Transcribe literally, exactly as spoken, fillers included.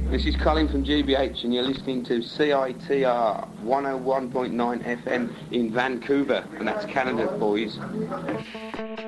This is Colin from G B H and you're listening to C I T R one oh one point nine F M in Vancouver, and that's Canada, boys.